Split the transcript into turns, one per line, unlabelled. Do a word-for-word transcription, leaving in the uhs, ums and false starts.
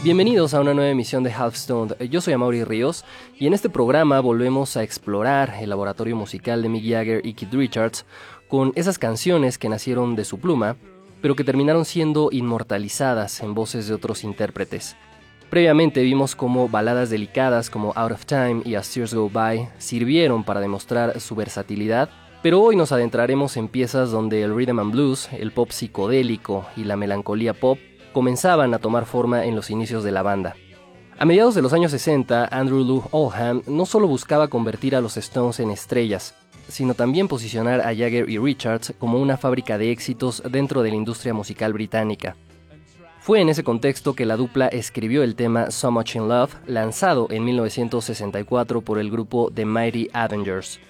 Bienvenidos a una nueva emisión de Half Stoned. Yo soy Amaury Ríos y en este programa volvemos a explorar el laboratorio musical de Mick Jagger y Keith Richards con esas canciones que nacieron de su pluma, pero que terminaron siendo inmortalizadas en voces de otros intérpretes. Previamente vimos cómo baladas delicadas como Out of Time y As Tears Go By sirvieron para demostrar su versatilidad, pero hoy nos adentraremos en piezas donde el rhythm and blues, el pop psicodélico y la melancolía pop comenzaban a tomar forma en los inicios de la banda. A mediados de los años sesenta, Andrew Lou Oldham no solo buscaba convertir a los Stones en estrellas, sino también posicionar a Jagger y Richards como una fábrica de éxitos dentro de la industria musical británica. Fue en ese contexto que la dupla escribió el tema So Much in Love, lanzado en mil novecientos sesenta y cuatro por el grupo The Mighty Avengers.